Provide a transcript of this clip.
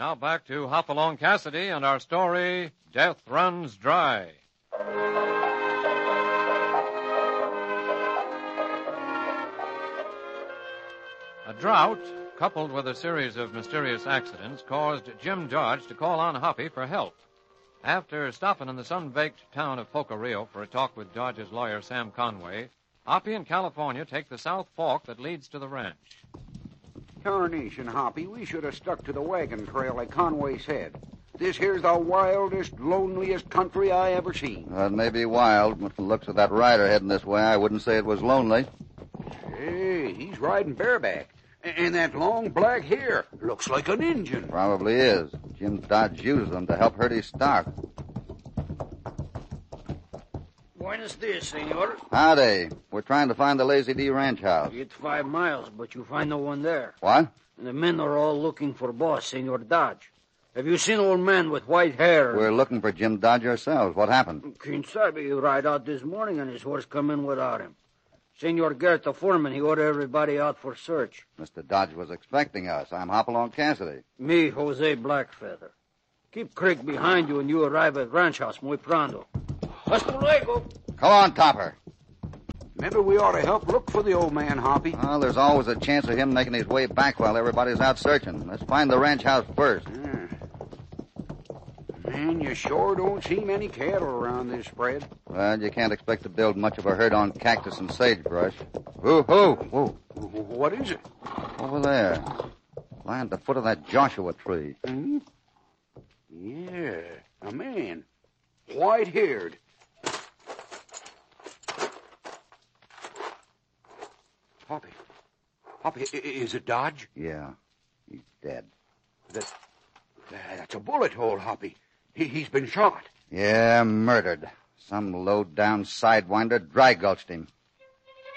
Now back to Hopalong Cassidy and our story, Death Runs Dry. A drought, coupled with a series of mysterious accidents, caused Jim Dodge to call on Hoppy for help. After stopping in the sun-baked town of Poco Rio for a talk with Dodge's lawyer, Sam Conway, Hoppy and California take the South Fork that leads to the ranch. Tarnation, Hoppy, we should have stuck to the wagon trail like Conway said. This here's the wildest, loneliest country I ever seen. Well, it may be wild, but from the looks of that rider heading this way, I wouldn't say it was lonely. Hey, he's riding bareback. And that long black hair looks like an Injun. Probably is. Jim Dodge uses them to help herd his stock. Buenos dias, senor. Howdy. We're trying to find the Lazy D ranch house. It's 5 miles, but you find no one there. What? And the men are all looking for boss, Senor Dodge. Have you seen old man with white hair? We're looking for Jim Dodge ourselves. What happened? Quien sabe, he ride out this morning and his horse come in without him. Senor Garrett, the foreman, he ordered everybody out for search. Mr. Dodge was expecting us. I'm Hopalong Cassidy. Me, Jose Blackfeather. Keep Crick behind you and you arrive at ranch house muy pronto. Hasta luego. Come on, Topper. Maybe we ought to help look for the old man, Hoppy. Well, there's always a chance of him making his way back while everybody's out searching. Let's find the ranch house first. Man, you sure don't see many cattle around this spread. Well, you can't expect to build much of a herd on cactus and sagebrush. Whoa. What is it? Over there. Lying at the foot of that Joshua tree. Hmm? Yeah, a man. White-haired. Hoppy, is it Dodge? Yeah, he's dead. That's a bullet hole, Hoppy. He's been shot. Yeah, murdered. Some low-down sidewinder dry-gulched him.